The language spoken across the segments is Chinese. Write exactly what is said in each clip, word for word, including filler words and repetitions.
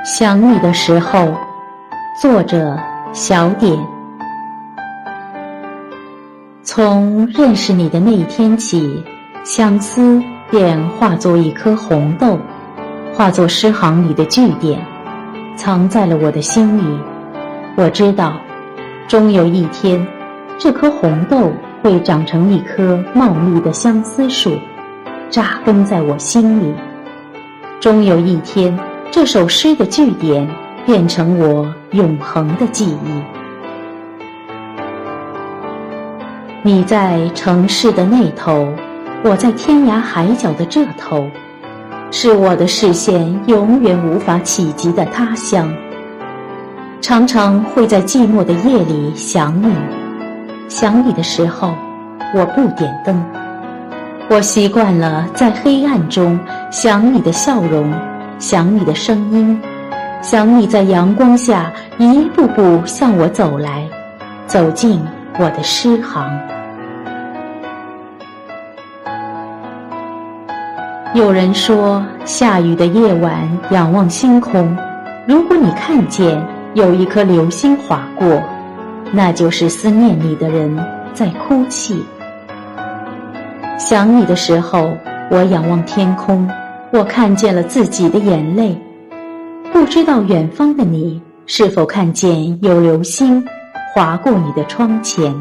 想你的时候，作者小点。从认识你的那一天起，相思便化作一颗红豆，化作诗行里的句点，藏在了我的心里。我知道，终有一天，这颗红豆会长成一棵茂密的相思树，扎根在我心里。终有一天，这首诗的句点变成我永恒的记忆。你在城市的那头，我在天涯海角的这头，是我的视线永远无法企及的他乡。常常会在寂寞的夜里想你，想你的时候，我不点灯。我习惯了在黑暗中想你的笑容，想你的声音，想你在阳光下一步步向我走来，走进我的诗行。有人说，下雨的夜晚仰望星空，如果你看见有一颗流星划过，那就是思念你的人在哭泣。想你的时候，我仰望天空，我看见了自己的眼泪。不知道远方的你是否看见有流星划过你的窗前。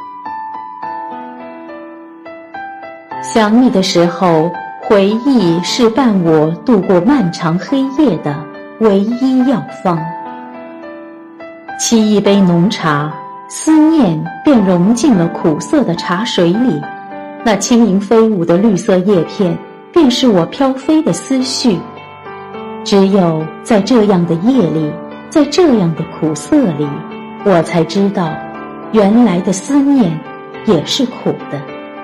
想你的时候，回忆是伴我度过漫长黑夜的唯一药方。沏一杯浓茶，思念便融进了苦涩的茶水里，那轻盈飞舞的绿色叶片便是我飘飞的思绪。只有在这样的夜里，在这样的苦涩里，我才知道原来的思念也是苦的。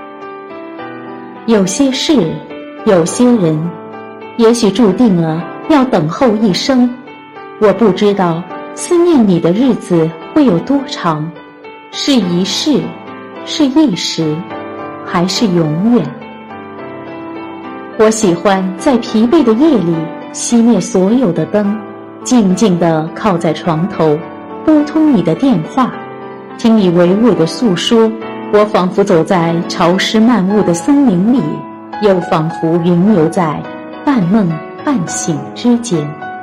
有些事，有些人，也许注定了要等候一生。我不知道思念你的日子会有多长，是一世，是一时，还是永远。我喜欢在疲惫的夜里熄灭所有的灯，静静地靠在床头，拨通你的电话，听你娓娓的诉说。我仿佛走在潮湿漫雾的森林里，又仿佛云游在半梦半醒之间。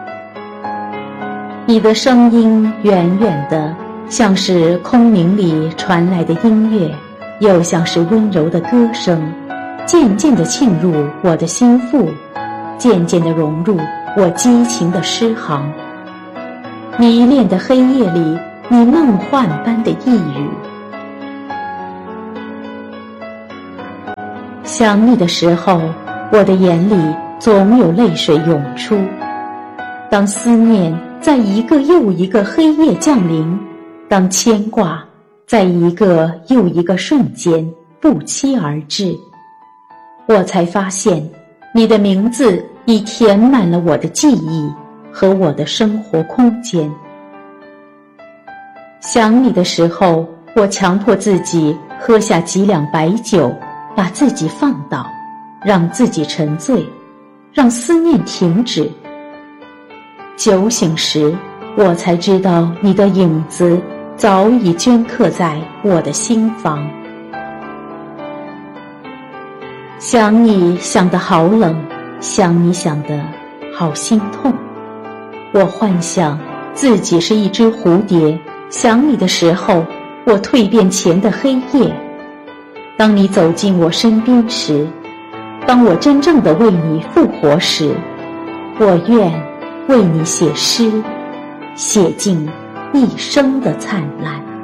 你的声音远远的，像是空明里传来的音乐，又像是温柔的歌声，渐渐地沁入我的心腹，渐渐地融入我激情的诗行。迷恋的黑夜里，你梦幻般的呓语。想你的时候，我的眼里总有泪水涌出。当思念在一个又一个黑夜降临，当牵挂在一个又一个瞬间不期而至，我才发现你的名字已填满了我的记忆和我的生活空间。想你的时候，我强迫自己喝下几两白酒，把自己放倒，让自己沉醉，让思念停止。酒醒时，我才知道你的影子早已镌刻在我的心房。想你想得好冷，想你想得好心痛。我幻想自己是一只蝴蝶，想你的时候，我蜕变前的黑夜。当你走进我身边时，当我真正的为你复活时，我愿为你写诗，写尽一生的灿烂。